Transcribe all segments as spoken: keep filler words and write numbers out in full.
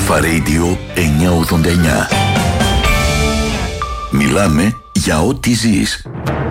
Αλφα Radio εννιακόσια ογδόντα εννιά. Μιλάμε για ό,τι ζεις.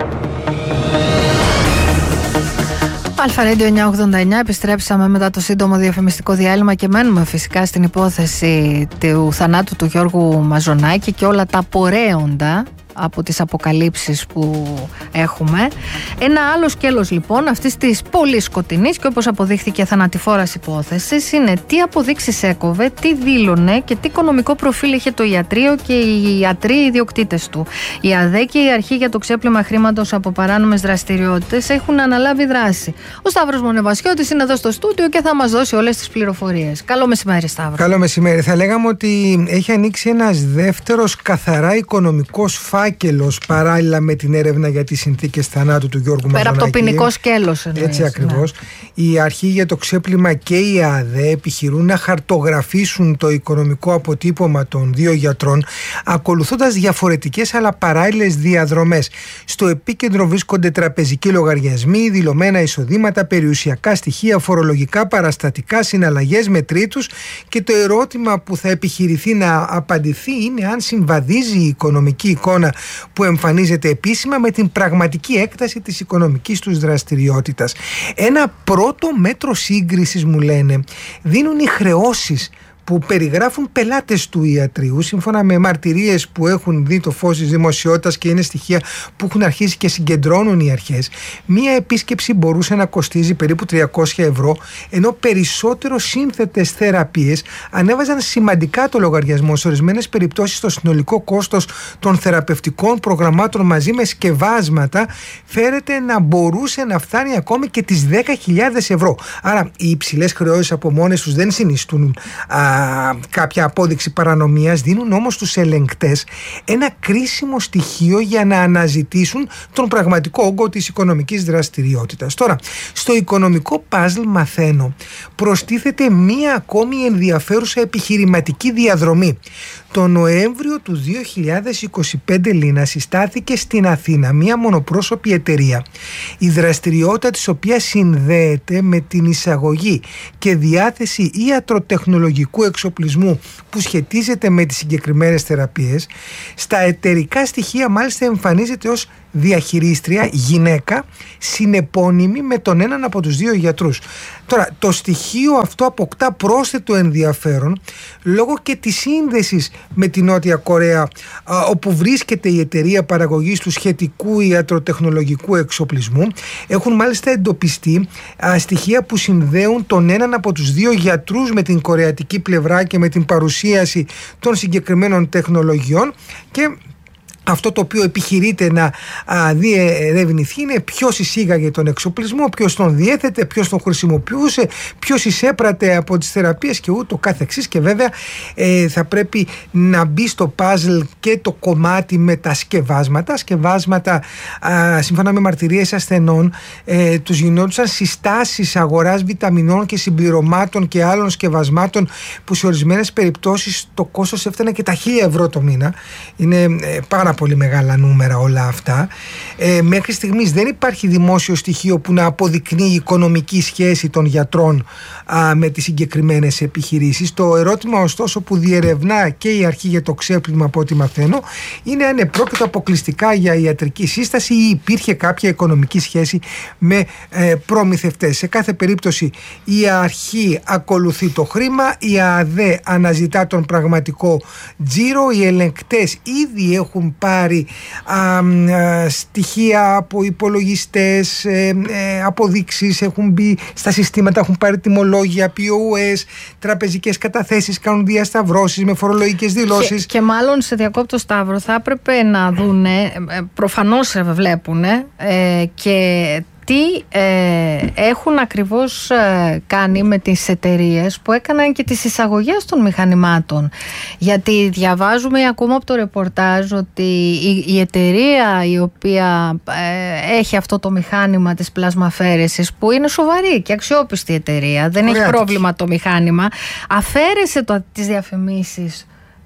Αλφα Radio εννιακόσια ογδόντα εννιά, επιστρέψαμε μετά το σύντομο διαφημιστικό διάλειμμα και μένουμε φυσικά στην υπόθεση του θανάτου του Γιώργου Μαζονάκη και όλα τα απορρέοντα από τις αποκαλύψεις που έχουμε. Ένα άλλο σκέλος λοιπόν αυτής της πολύ σκοτεινής και όπως αποδείχθηκε θανατηφόρας υπόθεσης είναι τι αποδείξεις έκοβε, τι δήλωνε και τι οικονομικό προφίλ είχε το ιατρείο και οι ιατροί ιδιοκτήτες του. Η ΑΔΕ και η Αρχή για το Ξέπλυμα Χρήματος από Παράνομες Δραστηριότητες έχουν αναλάβει δράση. Ο Σταύρος Μονεβασιώτης είναι εδώ στο στούντιο και θα μας δώσει όλες τις πληροφορίες. Καλό μεσημέρι, Σταύρο. Καλό μεσημέρι. Θα λέγαμε ότι έχει ανοίξει ένας δεύτερος καθαρά οικονομικός φάκελος παράλληλα με την έρευνα για τις συνθήκες θανάτου του Γιώργου Μαζονάκη. Πέρα από το ποινικό σκέλος εννοείς. Έτσι ακριβώς. Ναι. Η Αρχή για το Ξέπλυμα και η ΑΔΕ επιχειρούν να χαρτογραφήσουν το οικονομικό αποτύπωμα των δύο γιατρών, ακολουθώντας διαφορετικές αλλά παράλληλες διαδρομές. Στο επίκεντρο βρίσκονται τραπεζικοί λογαριασμοί, δηλωμένα εισοδήματα, περιουσιακά στοιχεία, φορολογικά παραστατικά, συναλλαγές με τρίτους, και το ερώτημα που θα επιχειρηθεί να απαντηθεί είναι αν συμβαδίζει η οικονομική εικόνα που εμφανίζεται επίσημα με την πραγματική έκταση της οικονομικής τους δραστηριότητας. Ένα πρώτο μέτρο σύγκρισης, μου λένε, δίνουν οι χρεώσεις που περιγράφουν πελάτες του ιατρείου, σύμφωνα με μαρτυρίες που έχουν δει το φως της δημοσιότητας και είναι στοιχεία που έχουν αρχίσει και συγκεντρώνουν οι αρχές. Μία επίσκεψη μπορούσε να κοστίζει περίπου τριακόσια ευρώ, ενώ περισσότερο σύνθετες θεραπείες ανέβαζαν σημαντικά το λογαριασμό. Σε ορισμένες περιπτώσεις το συνολικό κόστος των θεραπευτικών προγραμμάτων μαζί με σκευάσματα φέρεται να μπορούσε να φτάνει ακόμη και τις δέκα χιλιάδες ευρώ. Άρα οι υψηλές χρεώσεις από μόνες τους δεν συνιστούν α, κάποια απόδειξη παρανομίας, δίνουν όμως στους ελεγκτές ένα κρίσιμο στοιχείο για να αναζητήσουν τον πραγματικό όγκο της οικονομικής δραστηριότητας. Τώρα, στο οικονομικό παζλ, μαθαίνω, προστίθεται μία ακόμη ενδιαφέρουσα επιχειρηματική διαδρομή. Το Νοέμβριο του δύο χιλιάδες είκοσι πέντε, Λίνα, συστάθηκε στην Αθήνα μία μονοπρόσωπη εταιρεία, η δραστηριότητα της οποίας συνδέεται με την εισαγωγή και διάθεση ιατροτεχνολογικού εξοπλισμού που σχετίζεται με τις συγκεκριμένες θεραπείες. Στα εταιρικά στοιχεία μάλιστα εμφανίζεται ως διαχειρίστρια γυναίκα, συνεπώνυμη με τον έναν από τους δύο γιατρούς. Τώρα, το στοιχείο αυτό αποκτά πρόσθετο ενδιαφέρον λόγω και της σύνδεσης με την Νότια Κορέα, όπου βρίσκεται η εταιρεία παραγωγής του σχετικού ιατροτεχνολογικού εξοπλισμού. Έχουν μάλιστα εντοπιστεί α, στοιχεία που συνδέουν τον έναν από τους δύο γιατρούς με την κορεατική πλευρά και με την παρουσίαση των συγκεκριμένων τεχνολογιών, και αυτό το οποίο επιχειρείται να α, διερευνηθεί είναι ποιος εισήγαγε τον εξοπλισμό, ποιος τον διέθετε, ποιος τον χρησιμοποιούσε, ποιος εισέπρατε από τις θεραπείες και ούτω καθεξής. Και βέβαια ε, θα πρέπει να μπει στο παζλ και το κομμάτι με τα σκευάσματα. Σκευάσματα, α, σύμφωνα με μαρτυρίες ασθενών, ε, τους γινόντουσαν συστάσεις αγοράς βιταμινών και συμπληρωμάτων και άλλων σκευασμάτων που σε ορισμένες περιπτώσεις το κόστος έφτανε και τα χίλια ευρώ το μήνα. Είναι ε, πάρα πολύ μεγάλα νούμερα όλα αυτά. Ε, μέχρι στιγμής δεν υπάρχει δημόσιο στοιχείο που να αποδεικνύει η οικονομική σχέση των γιατρών α, με τις συγκεκριμένες επιχειρήσεις. Το ερώτημα ωστόσο που διερευνά και η Αρχή για το Ξέπλυμα, από ό,τι μαθαίνω, είναι αν επρόκειτο αποκλειστικά για ιατρική σύσταση ή υπήρχε κάποια οικονομική σχέση με ε, προμηθευτές. Σε κάθε περίπτωση η Αρχή ακολουθεί το χρήμα, η ΑΔΕ αναζητά τον πραγματικό τζίρο, οι ελεγκτές ήδη έχουν πάρει α, α, στοιχεία από υπολογιστές, ε, ε, αποδείξεις, έχουν μπει στα συστήματα, έχουν πάρει τιμολόγια, πι ο ες, τραπεζικές καταθέσεις, κάνουν διασταυρώσεις με φορολογικές δηλώσεις. Και, και μάλλον, σε διακόπτω Σταύρο, θα έπρεπε να δούνε, προφανώς βλέπουνε ε, και τι ε, έχουν ακριβώς ε, κάνει με τις εταιρείες που έκαναν και τις εισαγωγές των μηχανημάτων. Γιατί διαβάζουμε ακόμα από το ρεπορτάζ ότι η, η εταιρεία η οποία ε, έχει αυτό το μηχάνημα της πλασμαφαίρεσης, που είναι σοβαρή και αξιόπιστη εταιρεία, δεν Ωραία. έχει πρόβλημα το μηχάνημα, αφαίρεσε το, τις διαφημίσεις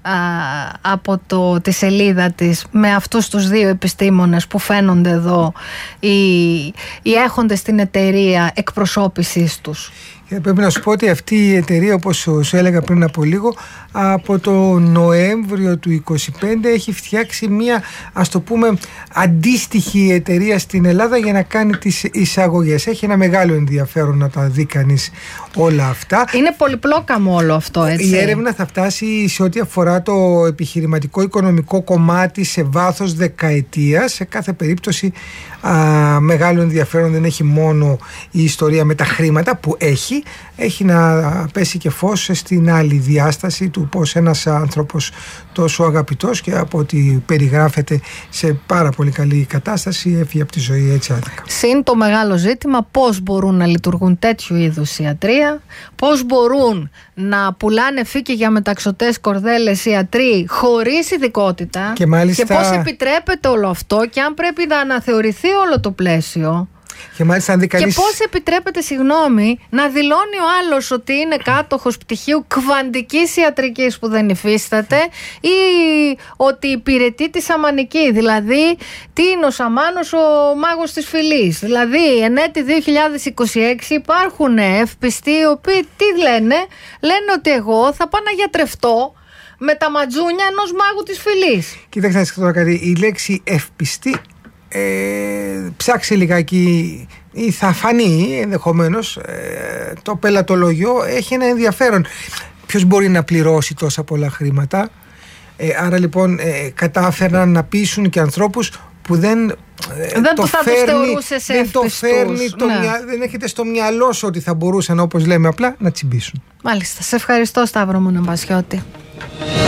από το, τη σελίδα της με αυτούς τους δύο επιστήμονες που φαίνονται εδώ, οι, οι έχοντες στην εταιρεία εκπροσώπησής τους. Και πρέπει να σου πω ότι αυτή η εταιρεία, όπως σου έλεγα πριν από λίγο, από το Νοέμβριο του είκοσι πέντε έχει φτιάξει μια, ας το πούμε, αντίστοιχη εταιρεία στην Ελλάδα για να κάνει τις εισαγωγές. Έχει ένα μεγάλο ενδιαφέρον να τα δει κανείς όλα αυτά. Είναι πολυπλόκαμο όλο αυτό, έτσι. Η έρευνα θα φτάσει σε ό,τι αφορά το επιχειρηματικό οικονομικό κομμάτι σε βάθος δεκαετίας. Σε κάθε περίπτωση α, μεγάλο ενδιαφέρον δεν έχει μόνο η ιστορία με τα χρήματα που έχει, έχει να πέσει και φως στην άλλη διάσταση του πώς ένας άνθρωπος τόσο αγαπητός και από ό,τι περιγράφεται σε πάρα πολύ καλή κατάσταση έφυγε από τη ζωή έτσι άδικα. Συν το μεγάλο ζήτημα πώς μπορούν να λειτουργούν τέτοιου είδους ιατρία, πώς μπορούν να πουλάνε φύκη για μεταξωτές κορδέλες ιατροί χωρίς ειδικότητα και, μάλιστα... και πώς επιτρέπεται όλο αυτό και αν πρέπει να αναθεωρηθεί όλο το πλαίσιο. Και, μάλιστα, αν δει κανείς... και πώς επιτρέπεται, συγγνώμη, να δηλώνει ο άλλος ότι είναι κάτοχος πτυχίου κβαντικής ιατρικής που δεν υφίσταται ή ότι υπηρετεί τη σαμανική. Δηλαδή, τι είναι ο σαμάνος, ο μάγος της φυλής. Δηλαδή, εν έτη δύο χιλιάδες είκοσι έξι υπάρχουν ευπιστοί οι οποίοι τι λένε, λένε ότι εγώ θα πάω να γιατρευτώ με τα ματζούνια ενός μάγου της φυλής. Κοίταξε να τώρα κάτι, η λέξη ευπιστή Ε, ψάξει λιγάκι ή θα φανεί ενδεχομένως ε, το πελατολόγιο έχει ένα ενδιαφέρον. Ποιος μπορεί να πληρώσει τόσα πολλά χρήματα, ε, άρα λοιπόν ε, κατάφεραν να πείσουν και ανθρώπους που δεν, ε, δεν το θα φέρνει, θεωρούσες δεν το φέρνει το ναι. μυα, δεν έχετε στο μυαλό σου ότι θα μπορούσαν, όπως λέμε απλά, να τσιμπήσουν. Μάλιστα, σε ευχαριστώ Σταύρο μου Νεμπασιώτη.